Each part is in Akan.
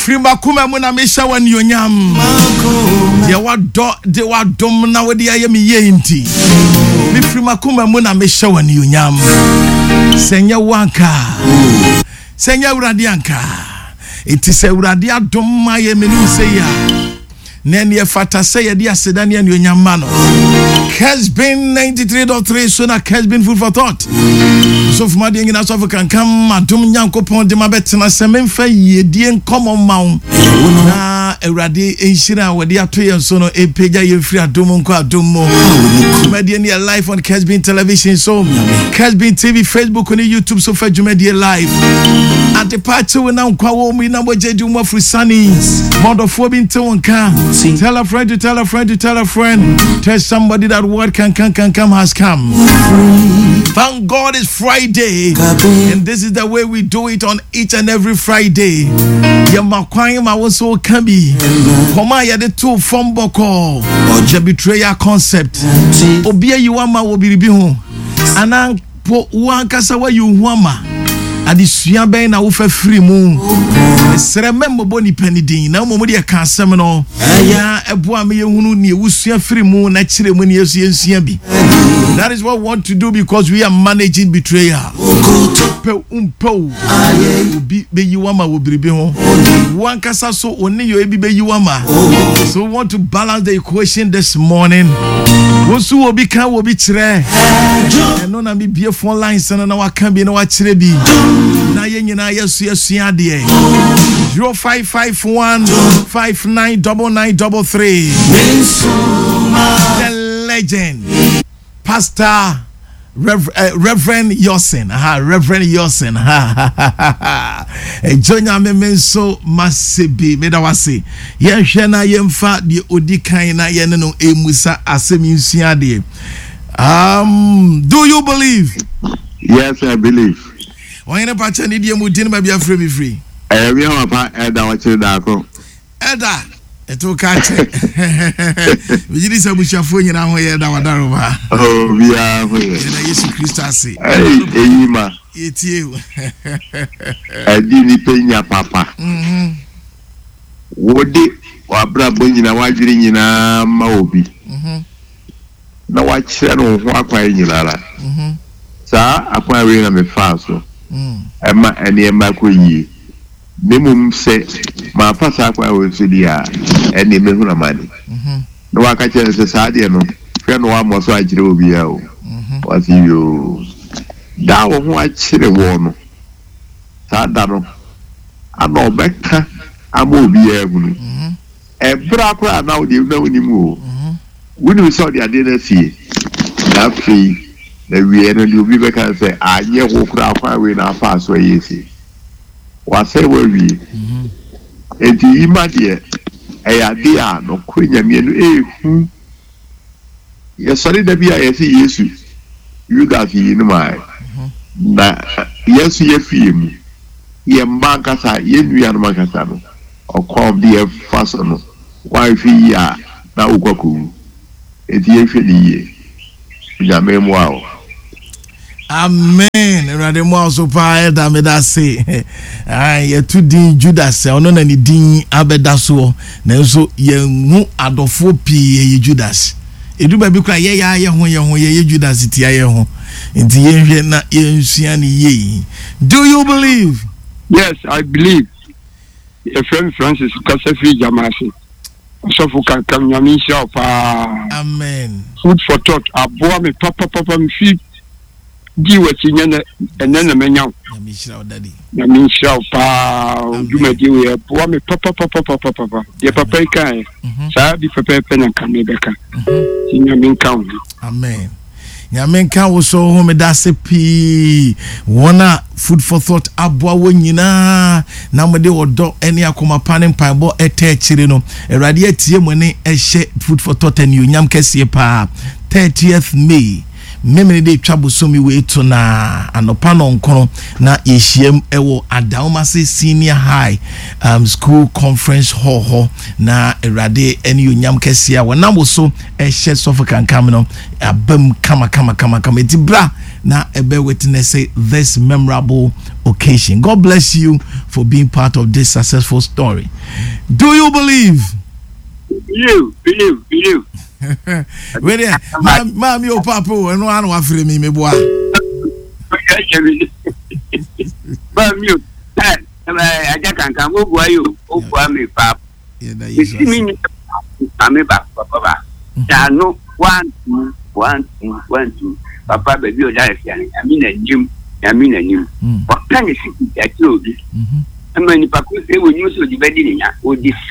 Frimakuma muna mesha wani yonyam. De wa dom na wadi aye mi ye inti. Mi frimakuma muna mesha wani yonyam. Senya wanka. Senya uradianka. Iti se uradia dom ma ye menu seya. Neni ye fata seya dia sedani ya yonyam mano. Kesbin 93.3 sona Kesbin food for thought. So for my ding na so for kan kam adom nyankopon de mabetena sememfa yedie nkomo mawo na awrade enhira wode atoye so no epeja ye free adom nko adom mo Jumedie ne live on Kesbin television so Kesbin TV Facebook and YouTube so for Jumedie live at the party we now kwa wo mi na bojedu mo frusani modofo bi nte wonka tell a friend to tell a friend to tell a friend tell somebody that word can come has come. Thank God it's Friday, and this is the way we do it on each and every Friday. Yamakwaim I was so can be. Koma ya de two from Boko or the betrayal concept. Obia you wama will be home. Anang po wankasa wa you wama. Adisua ben na wo fa free mu remember boni penidin na mo de ka asem no ya eboa me yehunu ne wusua free mu na kire mu ne yesu bi. That is what we want to do because we are managing betrayal. Be yiwama wo biribi ho wankasa so oni yo ebi be yiwama. So we want to balance the equation this morning. Wosu obi kan wo bi kire eno na me bie phone lines na wa kan bi na wa kire bi na ye nyina yesu ade 0551 599933 the legend Pastor Reverend Yosin. Reverend Yosin. Jonya memenso masebi medawase. Ye hwena ye mfa de odikan na ye no emusa asemi de. Do you believe? Yes, I believe. When you patch any dia mudin ba bia free me free. We am pa Eda wa chiri da ko. Eda eto ka che. We jiri sa bushafo nyina ho ye da wadaro ba. Oh, we are here. Na Yesu Kristo ase. Eyima. Etie. Adi ni penya papa. Wodi wa brabo nyina wa jiri nyina ma obi. Na wa kire no ho akwa nyina la. Sa akwa we na me fa so. Ema ene ma ko yi. Memum se ma pasa akwa we so dia ene me hu na mani. No aka chere se sa de no hwe no wa mo so agire obi ya o. Wasi yo. Da wo ho akire wo no. Sa da no. Ana obeka ama obi ya gunu. Ebra akwa na wo de na woni mu o. Woni so de ade na fie. Na fie na wie no de obi beka se anye ho kura akwa we na afa so yesi. Wase we wie. Enti imade ade a no kwenya me no ehu. Ye sori da bia yesi Yesu. Yudas yi no mai. Na Yesu ye fie mu. Ye mbanka sa ye nua no makasa no. Okom de faso no. Wa fi ya na ukwaku. Enti ye hwe ye. Nyame mu awo. Amen. Erade mo also pa da me da say. Ye tu din Judas ono na ni din abeda so. Na nso ye hu adofo pii ye Judas. Edu ba bi kra ye ho ye Judas ti ye ho. Nti ye hwe na ye nsua ni ye. Do you believe? Yes, I believe. A friend Francis Kasafi Jamasi. So for can nyame sha pa. Amen. Food for thought. Aboa me papa me feed. Di wati nyana enana menyaw. Nyame shira daddy. Nyame shira pa. Jumadi we aboa me papa. Ye papa kai. Sa bi papa na kan me beka. Nyame kan. Amen. Nyame kan wo so ho me da se pi. Wona food for thought aboa wo nyina na mo de odo ene akoma panen paibo ete chire no. Erade atie mo ne ehye food for thought and nyam kese pa 30th May. Memene de twabo so mi we to na anopa no nkono na yehiem ewo Adaomase Senior High School Conference Hall na erade ene nyam kese a wona wo so ehye sofo kankam no abam kama eti bra na ebe witness this memorable occasion. God bless you for being part of this successful story. Do you believe? Believe. Wait there, ma'am, your papa, and one was for me, boy. I can't come over you. Oh, me, papa. You see me, I'm back, papa. No, 1, 2, 1, 2, 1, 2. Papa, baby, you're I mean, a Jim. What can you see that you do? And when you say when you saw the wedding, would this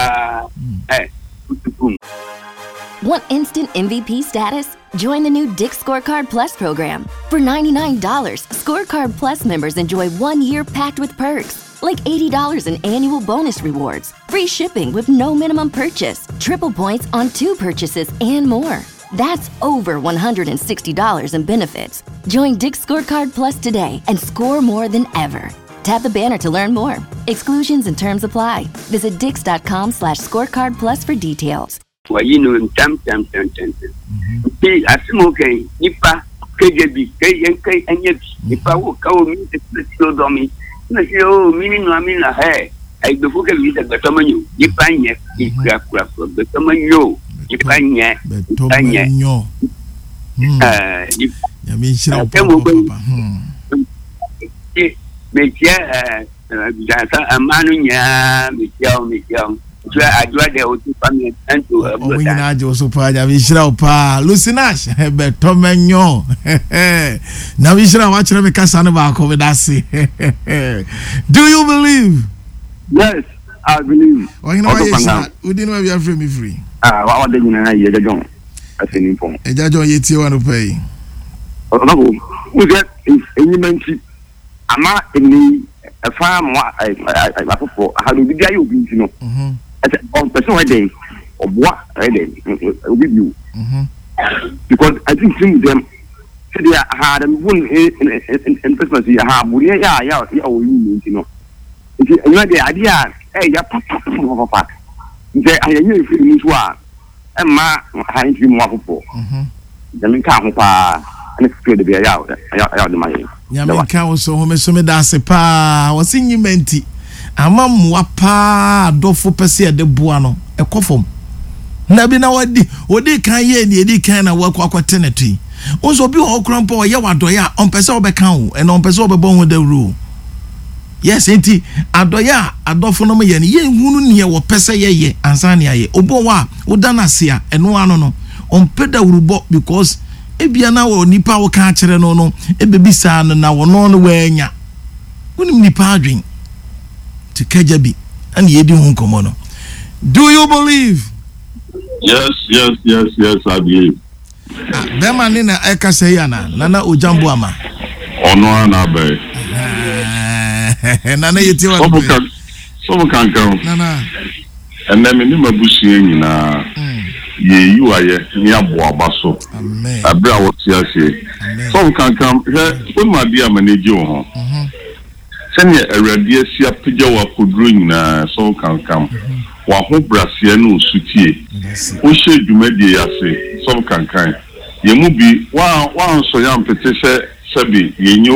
Want instant MVP status? Join the new Dick's Scorecard Plus program. For $99, Scorecard Plus members enjoy 1 year packed with perks, like $80 in annual bonus rewards, free shipping with no minimum purchase, triple points on 2 purchases, and more. That's over $160 in benefits. Join Dick's Scorecard Plus today and score more than ever. Tap the banner to learn more. Exclusions and terms apply. Visit dix.com/scorecard plus for details. Well, you know, tam. See, I okay. Nipa, KJB, and yet, if I will call me, it's so dummy. No, meaning, I mean, hey, I do forget you that the Tomanyo, Yipanya, the Tomanyo, Yipanya, Lucinash, Betomenyo. Now we should watch them Do you believe? Yes, I believe. We didn't know you are free. What did you do? I think for a judge on you want to pay. We get any mention. I'm not in a farm. I for how do you be, you know? On personal day of what I did with you. Because I think some of them they are hard and one in Christmas. You have, yeah, you know. If you know the idea, hey, you're papa. I hear you feeling one. And my hand you more for. Then come and it's good to be out. I out the money. Yamin Council, Homer Sumedasepa was in you menti. Amam wapa dofo pese de boa no ekofom na bi na wodi kan ye ni edi kan na wakwakwate netui onso bi ho krampo o ye wadoya on pese obeka wo and on pese obebo ho da ru yes enti adoya adofo no ye ni ye hunu ne wo pese ye ansa ne aye obo wa woda na sia eno ano no on peda wurubo because ebia na wo nipa wo ka kire no no ebebisa na wo no no wanya wonim nipa adwen to Kajabi and Yedi Hunkomono. Do you believe? Yes, I believe. Bema nina eka seyana nana ujambu ama. Ono anabe. Nana yeti wa. Somo kanka. Nana. Ene me ni mabusi nyina. Ye yuaye ni aboa baso. Amen. Abra woti ase. Somo kanka he onma dia manage ho. Senya awrade asia pagya wa kodro nyina so kankam wa ho brasia no osutie o hye dwumadi ase so kankan ye mu bi wa so yam pete se bi ye nyo